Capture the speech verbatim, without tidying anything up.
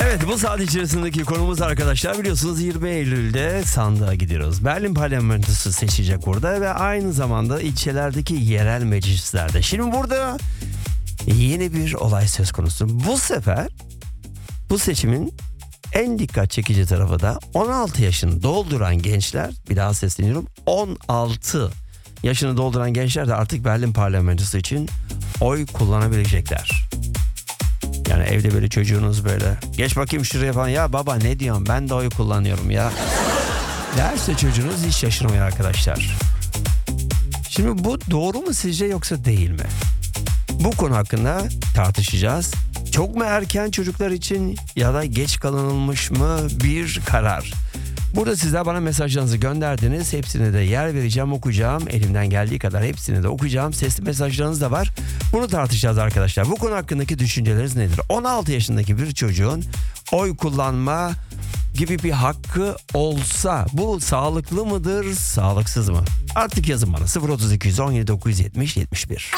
Evet, bu saat içerisindeki konumuz arkadaşlar, biliyorsunuz yirmi Eylül'de sandığa gidiyoruz. Berlin Parlamentosu seçecek orada ve aynı zamanda ilçelerdeki yerel meclislerde. Şimdi burada yeni bir olay söz konusu. Bu sefer bu seçimin en dikkat çekici tarafı da on altı yaşını dolduran gençler, bir daha sesleniyorum, on altı yaşını dolduran gençler de artık Berlin Parlamentosu için oy kullanabilecekler. Yani evde böyle çocuğunuz böyle geç bakayım şuraya falan, ya baba ne diyorsun, ben de oy kullanıyorum ya derse çocuğunuz hiç şaşırmayın arkadaşlar. Şimdi bu doğru mu sizce, yoksa değil mi? Bu konu hakkında tartışacağız. Çok mu erken çocuklar için ya da geç kalınılmış mı bir karar? Burada sizler bana mesajlarınızı gönderdiniz. Hepsine de yer vereceğim, okuyacağım. Elimden geldiği kadar hepsini de okuyacağım. Sesli mesajlarınız da var. Bunu tartışacağız arkadaşlar. Bu konu hakkındaki düşünceleriniz nedir? on altı yaşındaki bir çocuğun oy kullanma gibi bir hakkı olsa bu sağlıklı mıdır, sağlıksız mı? Artık yazın bana sıfır otuz iki on yedi dokuz yüz yetmiş yetmiş bir.